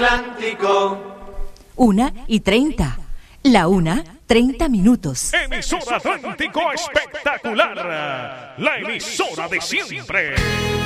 Atlántico. 1:30. La 1:30 minutos. Emisora Atlántico Espectacular, la emisora de siempre.